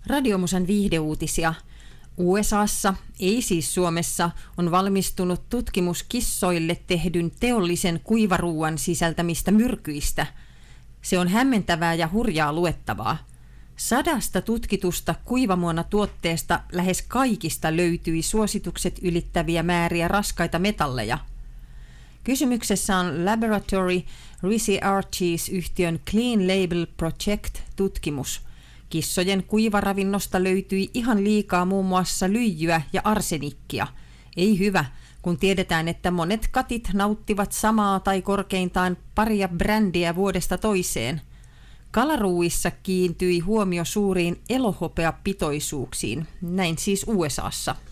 Radiomusan viihdeuutisia. USAssa, ei siis Suomessa, on valmistunut tutkimus kissoille tehdyn teollisen kuivaruuan sisältämistä myrkyistä. Se on hämmentävää ja hurjaa luettavaa. 100 tutkitusta kuivamuonatuotteesta lähes kaikista löytyi suositukset ylittäviä määriä raskaita metalleja. Kysymyksessä on Laboratory Researches-yhtiön Clean Label Project-tutkimus. Kissojen kuivaravinnosta löytyi ihan liikaa muun muassa lyijyä ja arsenikkia. Ei hyvä, kun tiedetään, että monet katit nauttivat samaa tai korkeintaan paria brändiä vuodesta toiseen. Kalaruuissa kiintyi huomio suuriin elohopeapitoisuuksiin, näin siis USAssa.